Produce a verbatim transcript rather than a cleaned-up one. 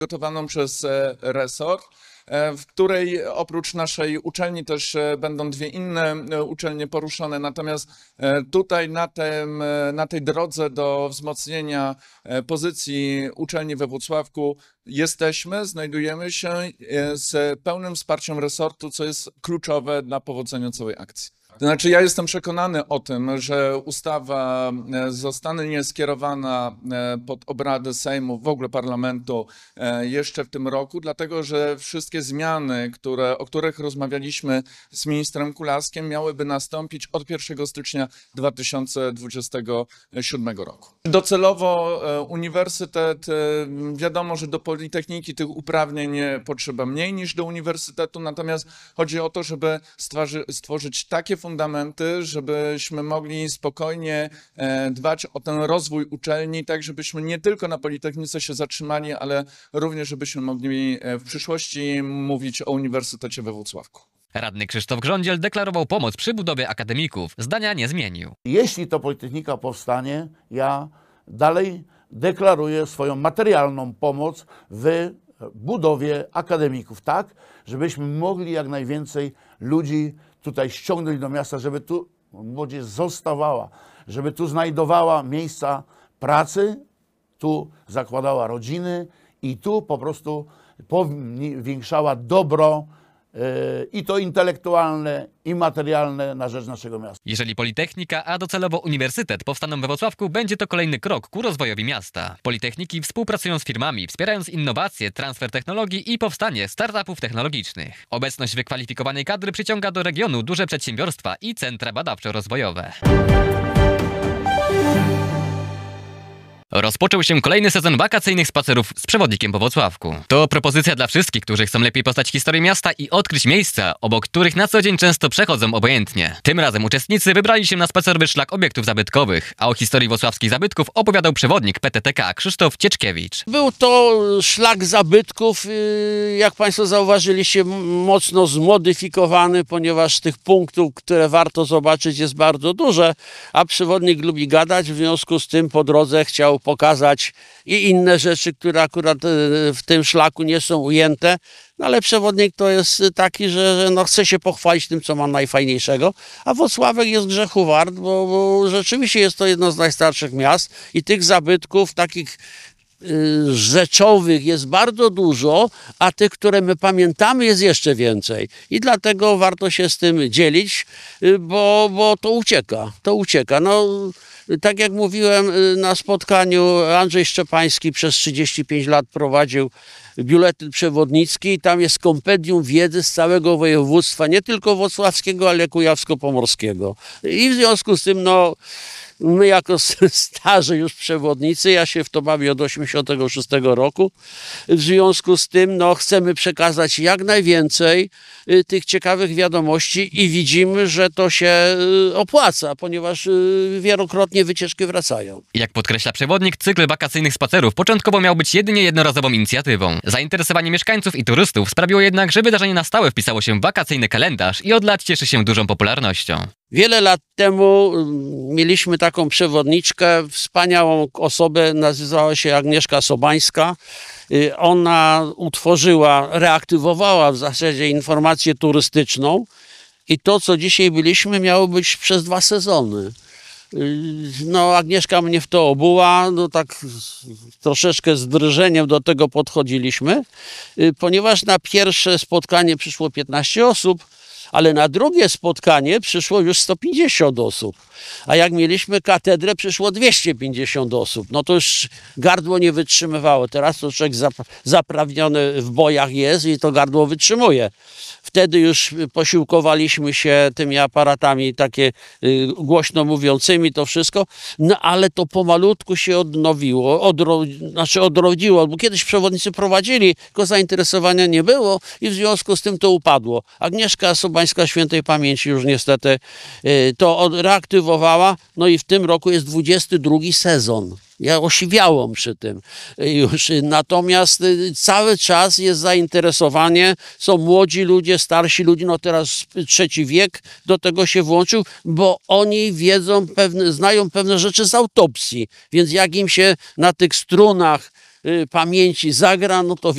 przygotowaną przez resort, w której oprócz naszej uczelni też będą dwie inne uczelnie poruszone. Natomiast tutaj na, tym, na tej drodze do wzmocnienia pozycji uczelni we Włocławku jesteśmy, znajdujemy się z pełnym wsparciem resortu, co jest kluczowe dla powodzenia całej akcji. To znaczy, ja jestem przekonany o tym, że ustawa zostanie skierowana pod obrady Sejmu, w ogóle parlamentu jeszcze w tym roku, dlatego że wszystkie zmiany, które, o których rozmawialiśmy z ministrem Kulaskiem, miałyby nastąpić od pierwszego stycznia dwa tysiące dwudziestego siódmego roku. Docelowo uniwersytet, wiadomo, że do Politechniki tych uprawnień potrzeba mniej niż do uniwersytetu, natomiast chodzi o to, żeby stworzy, stworzyć takie fundamenty, żebyśmy mogli spokojnie dbać o ten rozwój uczelni, tak żebyśmy nie tylko na Politechnice się zatrzymali, ale również żebyśmy mogli w przyszłości mówić o Uniwersytecie we Włocławku. Radny Krzysztof Grządziel deklarował pomoc przy budowie akademików. Zdania nie zmienił. Jeśli to Politechnika powstanie, ja dalej deklaruję swoją materialną pomoc w budowie akademików, tak, żebyśmy mogli jak najwięcej ludzi tutaj ściągnąć do miasta, żeby tu młodzież zostawała, żeby tu znajdowała miejsca pracy, tu zakładała rodziny i tu po prostu powiększała dobro yy, i to intelektualne, i materialne na rzecz naszego miasta. Jeżeli Politechnika, a docelowo Uniwersytet powstaną we Włocławku, będzie to kolejny krok ku rozwojowi miasta. Politechniki współpracują z firmami, wspierając innowacje, transfer technologii i powstanie startupów technologicznych. Obecność wykwalifikowanej kadry przyciąga do regionu duże przedsiębiorstwa i centra badawczo-rozwojowe. Rozpoczął się kolejny sezon wakacyjnych spacerów z przewodnikiem po Włocławku. To propozycja dla wszystkich, którzy chcą lepiej poznać historię miasta i odkryć miejsca, obok których na co dzień często przechodzą obojętnie. Tym razem uczestnicy wybrali się na spacerowy szlak obiektów zabytkowych, a o historii włocławskich zabytków opowiadał przewodnik P T T K Krzysztof Cieczkiewicz. Był to szlak zabytków, jak Państwo zauważyliście, mocno zmodyfikowany, ponieważ tych punktów, które warto zobaczyć, jest bardzo dużo, a przewodnik lubi gadać, w związku z tym po drodze chciał pokazać i inne rzeczy, które akurat w tym szlaku nie są ujęte, no ale przewodnik to jest taki, że, że no chce się pochwalić tym, co ma najfajniejszego, a Włocławek jest grzechu wart, bo, bo rzeczywiście jest to jedno z najstarszych miast i tych zabytków takich y, rzeczowych jest bardzo dużo, a tych, które my pamiętamy, jest jeszcze więcej. I dlatego warto się z tym dzielić, y, bo, bo to ucieka, to ucieka. No, tak jak mówiłem na spotkaniu, Andrzej Szczepański przez trzydzieści pięć lat prowadził biuletyn przewodnicki i tam jest kompendium wiedzy z całego województwa, nie tylko włocławskiego, ale kujawsko-pomorskiego. I w związku z tym, no, my jako starzy już przewodnicy, ja się w to bawię od osiemdziesiątego szóstego roku, w związku z tym no, chcemy przekazać jak najwięcej y, tych ciekawych wiadomości i widzimy, że to się y, opłaca, ponieważ y, wielokrotnie wycieczki wracają. Jak podkreśla przewodnik, cykl wakacyjnych spacerów początkowo miał być jedynie jednorazową inicjatywą. Zainteresowanie mieszkańców i turystów sprawiło jednak, że wydarzenie na stałe wpisało się w wakacyjny kalendarz i od lat cieszy się dużą popularnością. Wiele lat temu mieliśmy taką przewodniczkę, wspaniałą osobę, nazywała się Agnieszka Sobańska. Ona utworzyła, reaktywowała w zasadzie informację turystyczną i to, co dzisiaj byliśmy, miało być przez dwa sezony. No, Agnieszka mnie w to obuła, no tak troszeczkę z drżeniem do tego podchodziliśmy, ponieważ na pierwsze spotkanie przyszło piętnaście osób, ale na drugie spotkanie przyszło już sto pięćdziesiąt osób. A jak mieliśmy katedrę, przyszło dwieście pięćdziesiąt osób. No to już gardło nie wytrzymywało. Teraz to człowiek zaprawniony w bojach jest i to gardło wytrzymuje. Wtedy już posiłkowaliśmy się tymi aparatami takie y, głośno mówiącymi, to wszystko, no ale to pomalutku się odnowiło, odro, znaczy odrodziło, bo kiedyś przewodnicy prowadzili, tylko zainteresowania nie było i w związku z tym to upadło. Agnieszka Sobańska świętej pamięci już niestety y, to reaktywowała, no i w tym roku jest dwudziesty drugi sezon. Ja osiwiałam przy tym już. Natomiast cały czas jest zainteresowanie, są młodzi ludzie, starsi ludzie, no teraz trzeci wiek do tego się włączył, bo oni wiedzą pewne, znają pewne rzeczy z autopsji, więc jak im się na tych strunach y, pamięci zagra, no to